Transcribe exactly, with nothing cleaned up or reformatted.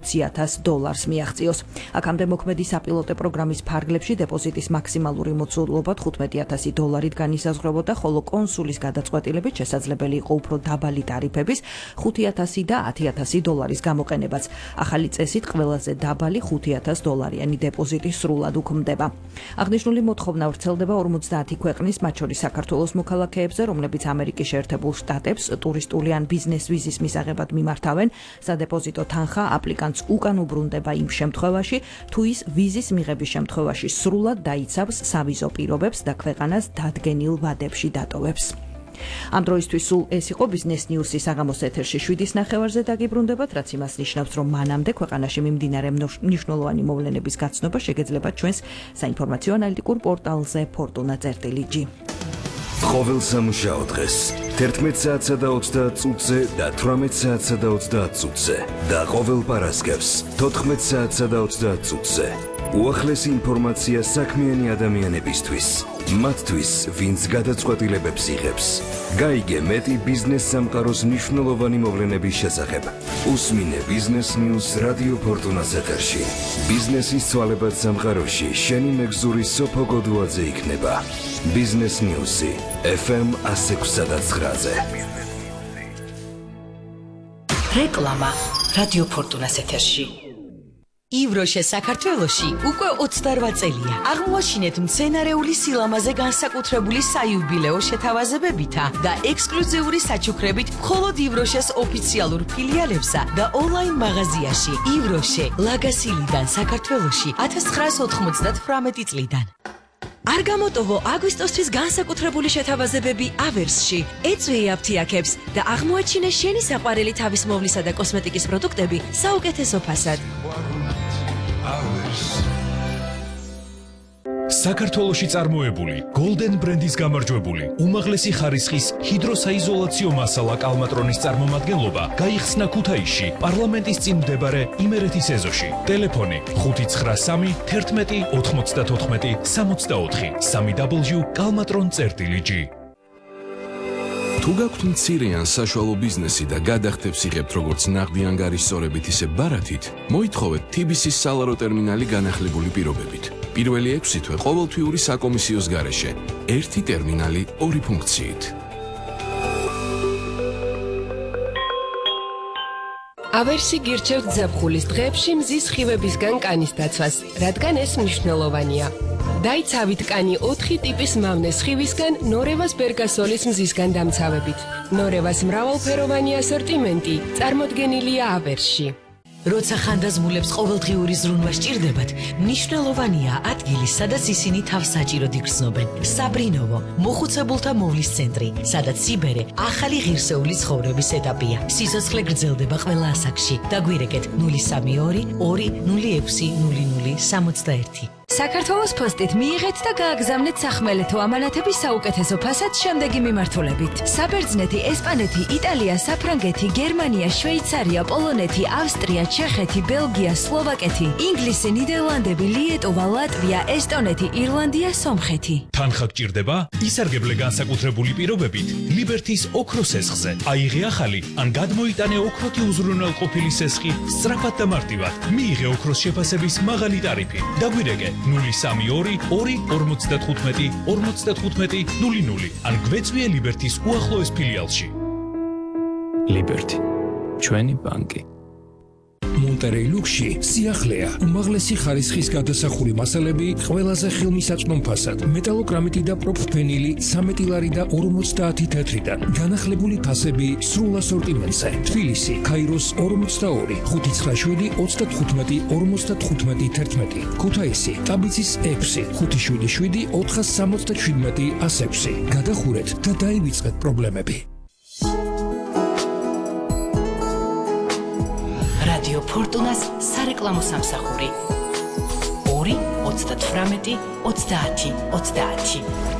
ოცი ათას დოლარს მიაღწიოს. აქამდე მოქმედი საპილოტე პროგრამის ფარგლებში დეპოზიტის მაქსიმალური მოცულობა თხუთმეტი ათასი დოლარით განისაზღვრებოდა, ხოლო კონსულის გადაწყვეტილებით შესაძლებელი იყო უფრო დაბალი ტარიფების ხუთი ათასი და ათი ათასი დოლარის გამოყენებაც. ახალი წესით ყველაზე დაბალი ხუთი ათას დოლარიანი დეპოზიტი სრულად უქმდება. აღნიშნული მოთხოვნა ვრცელდება ორმოცდაათი ქვეყნის, მათ შორის საქართველოს მოქალაქეებზე, რომლებიც ამერიკის შეერთებულ შტატებს ტურისტული ან ბიზნეს ვიზის მისაღებად მიმართავენ. სადეპოზიტო თანხა აპლიკანტს უკან უბრუნდება იმ შემთხვევაში, თუ ის ვიზის მიღების შემთხვევაში სრულად დაიცავს სავიზო პირობებს და ქვეყანას დადგენილ ვადებში დატოვებს. ამ დროისთვის სულ ეს იყო ბიზნეს ნიუსი საღამოს ეთერში შვიდის ნახევარზე დაგიბრუნდებათ, რაც იმას ნიშნავს, რომ მანამდე ქვეყანაში მიმდინარე მნიშვნელოვანი მოვლენების გაცნობა შეგეძლებათ ჩვენს საინფორმაციო ანალიტიკურ პორტალზე ფორტუნა წერტილი ჯი. ყოველ სამუშაო დღეს თერთმეტ საათსა და ოცდაათ წუთზე და თვრამეტ საათსა და ოცდაათ წუთზე და ყოველ პარასკევს თოთხმეტ საათსა და ოცდაათ წუთზე უახლესი ინფორმაცია საქმიანი ადამიანებისთვის, მათთვის, ვინც გადაწყვეტილებებს იღებს. გაიგე მეტი ბიზნეს სამყაროს მნიშვნელოვანი მოვლენების შესახებ. უსმინე ბიზნეს ნიუს რადიო ფორტუნას ეთერში. ბიზნესის ცვალებად სამყაროში შენი მეგზური სოფო გოდუაძე იქნება. ბიზნეს ნიუსი ეფ ემ ათს ექვსსა და ცხრაზე. რეკლამა რადიო ფორტუნას ეთერში. ივროშე საქართველოში უკვე ოცდარვა წელია. აღმოაჩინეთ მცენარეული სილამაზე განსაკუთრებული საიუბილეო შეთავაზებებითა და ექსკლუზიური საჩუქრებით მხოლოდ ივროშეს ოფიციალურ ფილიალებსა და ონლაინ მაღაზიაში. ივროშე ლაგასილიდან საქართველოში ათას ცხრაას ოთხმოცდათვრამეტი წლიდან. არ გამოტოვო აგვისტოსთვის განსაკუთრებული შეთავაზებები ავერსში. ეწვიე აფთიაქებს და აღმოაჩინე შენი საყვარელი თავისმოვლისა და კოსმეტიკის პროდუქტები საუკეთესო ფასად. საქართველოში წარმოებული Golden ბრენდის გამარჯვებული უმაღლესი ხარისხის ჰიდროსაიზოლაციო მასალა კალმატრონის წარმომადგენლობა გაიხსნა ქუთაისში პარლამენტის წინ მდებარე იმერეთის ეზოში. ტელეფონი ხუთი ცხრა სამი თერთმეტი ოთხმოცდათოთხმეტი სამოცდაოთხი სამი დაბლიუ კალმატრონ წერტილი ჯი. თუ გაქვთ მცირე ან საშუალო ბიზნესი და გადახდებს იღებთ როგორც ნაღდი ანგარის სწორებით ისე ბარათით, მოითხოვეთ თი ბი სის სალარო ტერმინალი განახლებული პირობებით. პირველი ექვსი თვე ყოველთვიური საკომისიოს გარეშე, ერთი ტერმინალი, ორი ფუნქციით. ავერსი გირჩევთ ზაფხულის დღეებში მზის სხივებისგან კანის დაცვას, რადგან ეს მნიშვნელოვანია. დაიცავით კანი ოთხი ტიპის მავნე სხივისგან ნორევას ბერგასოლის მზისგან დამცავებით. ნორევას მრავალფეროვანი ასორტიმენტი წარმოდგენილია ავერსში. როცა ხანდაზმულებს ყოველდღიური ზრუნვა სჭირდებათ, მნიშვნელოვანია ადგილი, სადაც ისინი თავს საჭიროდ იგრძნობენ. საბრინოვო, მოხუცებულთა მოვლის ცენტრი, სადაც სიბერე ახალი ღირსეული ცხოვრების ეტაპია. სიცოცხლე გრძელდება ყველა ასაკში. დაგვირეკეთ ნული სამი ორი ორი ნული ექვსი ნული ნული სამოცდაერთი. საქართველოს პოსტით მიიღეთ და გააგზავნეთ სახმელეთო ამანათების საუკეთესო ფასად შემდეგი მიმართულებით. საბერძნეთი, ესპანეთი, იტალია, საფრანგეთი, გერმანია, შვეიცარია, პოლონეთი, ავსტრია, ჩეხეთი, ბელგია, სლოვაკეთი, ინგლისი, ნიდერლანდები, ლიეტოვა, ლატვია, ესტონეთი, ირლანდია, სომხეთი. თანხა გჭირდება? ისარგებლე განსაკუთრებული პირობებით ლიბერთის ოქროს სესხზე. აიღე ახალი ან გადმოიტანე ოქროთი უზრუნველყოფილი სესხი სწრაფად და მარტივად. მიიღე ოქროს შეფასების მაღალი ტარიფი. დაგვირეკე ნული სამი ორი ორი ორმოცდათხუთმეტი ორმოცდათხუთმეტი ნული ნული ან გვეწვიე ლიბერთის უახლოეს ფილიალში. ლიბერთი, ჩვენი ბანკი. მონტერეი ლუქსში სიახლეა უმაღლესი ხარისხის გადასახური მასალები ყველაზე ხელმისაწვდომ ფასად. მეტალოკრამიტი და პროფენილი სამეტი ლარი და ორმოცდაათი თეთრიდან. განახლებული ფასები სრულ ასორტიმენტზე. თბილისი, ქაიროს ორმოცდაორი, ხუთი ცხრა შვიდი ოცდათხუთმეტი ორმოცდათხუთმეტი თერთმეტი. ქუთაისი, ტაბიცის ექვსი, ხუთი შვიდი შვიდი ოთხას სამოცდაშვიდმეტი ას ექვსი. გადახურეთ და დაივიწყეთ პრობლემები. რადიო ფორტუნას სარეკლამო სამსახური ორი ოცდათვრამეტი ოცდაათი ოცდაათი.